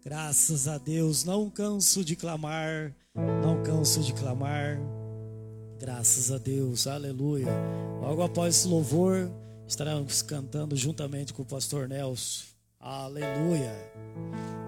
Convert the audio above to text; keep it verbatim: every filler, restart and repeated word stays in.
Graças a Deus, não canso de clamar, não canso de clamar. Graças a Deus, aleluia. Logo após esse louvor, estaremos cantando juntamente com o pastor Nelson. Aleluia.